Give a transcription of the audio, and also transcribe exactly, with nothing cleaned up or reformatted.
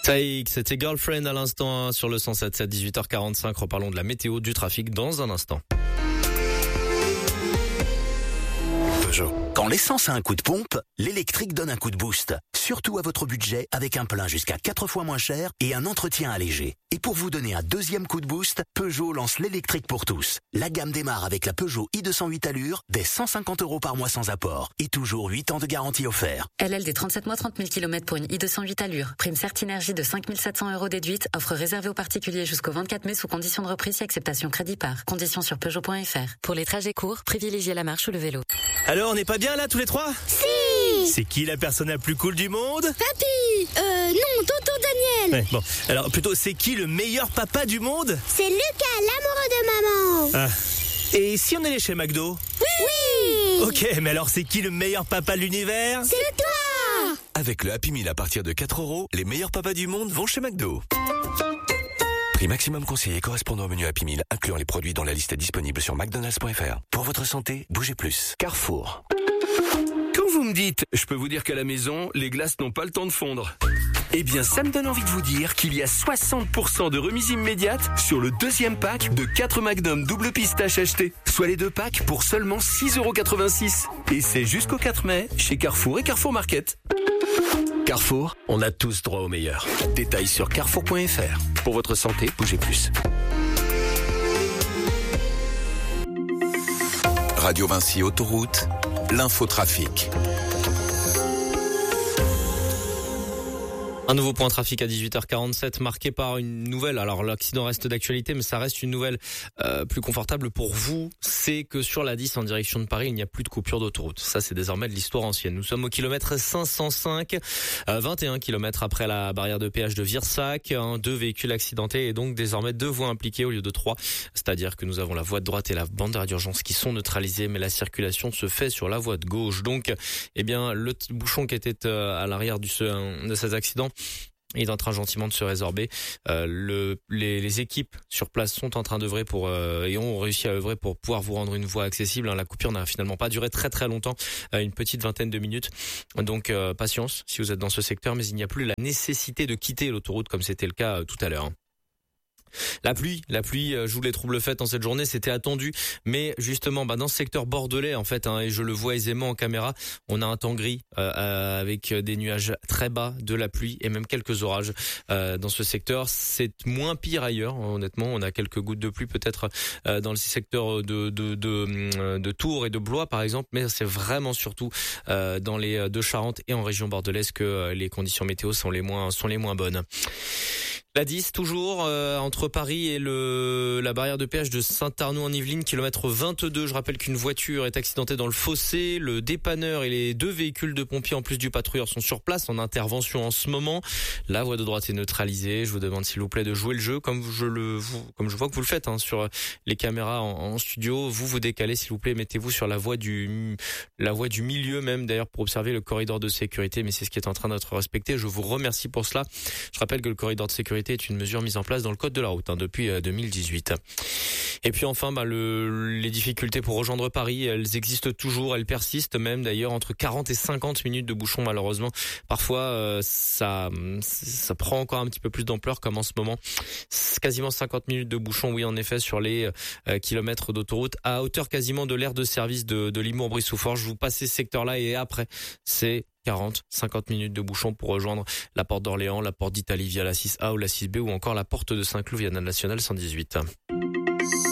Taïk, c'était Girlfriend à l'instant sur le cent sept sept, dix-huit heures quarante-cinq. Reparlons de la météo, du trafic dans un instant. Peugeot. Quand l'essence a un coup de pompe, l'électrique donne un coup de boost. Surtout à votre budget avec un plein jusqu'à quatre fois moins cher et un entretien allégé. Et pour vous donner un deuxième coup de boost, Peugeot lance l'électrique pour tous. La gamme démarre avec la Peugeot i deux cent huit Allure dès cent cinquante euros par mois sans apport. Et toujours huit ans de garantie offert. L L D trente-sept mois, trente mille kilomètres pour une i deux cent huit Allure. Prime Certinergie de cinq mille sept cents euros déduite. Offre réservée aux particuliers jusqu'au vingt-quatre mai sous condition de reprise et acceptation crédit par. Conditions sur Peugeot point F R. Pour les trajets courts, privilégiez la marche ou le vélo. Alors, on n'est pas bien là tous les trois ? Si. C'est qui la personne la plus cool du monde ? Papy. Euh, non, tonton Daniel. Ouais, bon, alors plutôt, c'est qui le meilleur papa du monde ? C'est Lucas, l'amoureux de maman. Ah. Et si on allait chez McDo ? Oui. Ok, mais alors c'est qui le meilleur papa de l'univers ? C'est toi. Avec le Happy Meal à partir de quatre euros, les meilleurs papas du monde vont chez McDo. Prix maximum conseillé correspondant au menu Happy Meal, incluant les produits dont la liste est disponible sur mcdonalds point f r. Pour votre santé, bougez plus. Carrefour. Quand vous me dites, je peux vous dire qu'à la maison, les glaces n'ont pas le temps de fondre. Eh bien, ça me donne envie de vous dire qu'il y a soixante pour cent de remise immédiate sur le deuxième pack de quatre Magnum double pistache acheté. Soit les deux packs pour seulement six euros quatre-vingt-six. Et c'est jusqu'au quatre mai chez Carrefour et Carrefour Market. Carrefour, on a tous droit au meilleur. Détails sur carrefour point f r. Pour votre santé, bougez plus. Radio Vinci Autoroute, l'infotrafic. Un nouveau point trafic à dix-huit heures quarante-sept marqué par une nouvelle, alors l'accident reste d'actualité mais ça reste une nouvelle euh, plus confortable pour vous, c'est que sur la dix en direction de Paris il n'y a plus de coupure d'autoroute. Ça c'est désormais de l'histoire ancienne. Nous sommes au kilomètre cinq cent cinq, euh, vingt et un kilomètres après la barrière de péage de Virsac, hein, deux véhicules accidentés et donc désormais deux voies impliquées au lieu de trois. C'est-à-dire que nous avons la voie de droite et la bande d'arrêt d'urgence qui sont neutralisées mais la circulation se fait sur la voie de gauche. Donc eh bien le t- bouchon qui était euh, à l'arrière du, ce, de ces accidents est en train gentiment de se résorber. Euh, le, les, les équipes sur place sont en train d'œuvrer pour euh, et ont réussi à œuvrer pour pouvoir vous rendre une voie accessible. Hein. La coupure n'a finalement pas duré très très longtemps, euh, une petite vingtaine de minutes. Donc euh, patience si vous êtes dans ce secteur, mais il n'y a plus la nécessité de quitter l'autoroute comme c'était le cas euh, tout à l'heure. Hein. La pluie, la pluie joue les troubles faits en cette journée, c'était attendu, mais justement, bah dans ce secteur bordelais en fait, hein, et je le vois aisément en caméra, on a un temps gris euh, avec des nuages très bas, de la pluie et même quelques orages euh, dans ce secteur. C'est moins pire ailleurs, honnêtement, on a quelques gouttes de pluie peut-être euh, dans le secteur de de de, de Tours et de Blois par exemple, mais c'est vraiment surtout euh, dans les deux Charentes et en région bordelaise que les conditions météo sont les moins sont les moins bonnes. La dix, toujours, euh, entre Paris et le la barrière de péage de Saint-Arnoux-en-Yvelines, kilomètre vingt-deux. Je rappelle qu'une voiture est accidentée dans le fossé. Le dépanneur et les deux véhicules de pompiers, en plus du patrouilleur, sont sur place en intervention en ce moment. La voie de droite est neutralisée. Je vous demande, s'il vous plaît, de jouer le jeu comme je le vous, comme je vois que vous le faites hein, sur les caméras en, en studio. Vous vous décalez, s'il vous plaît, mettez-vous sur la voie du la voie du milieu même, d'ailleurs, pour observer le corridor de sécurité. Mais c'est ce qui est en train d'être respecté. Je vous remercie pour cela. Je rappelle que le corridor de sécurité est une mesure mise en place dans le code de la route hein, depuis euh, deux mille dix-huit. Et puis enfin, bah, le, les difficultés pour rejoindre Paris, elles existent toujours, elles persistent même d'ailleurs entre quarante et cinquante minutes de bouchon malheureusement. Parfois, euh, ça, ça prend encore un petit peu plus d'ampleur comme en ce moment. C'est quasiment cinquante minutes de bouchon, oui en effet, sur les euh, kilomètres d'autoroute à hauteur quasiment de l'aire de service de, de Limours-Brie-sous-Forges. Je vous passe ce secteur-là et après, c'est quarante, cinquante minutes de bouchon pour rejoindre la porte d'Orléans, la porte d'Italie via la six A ou la six B ou encore la porte de Saint-Cloud via la nationale cent dix-huit.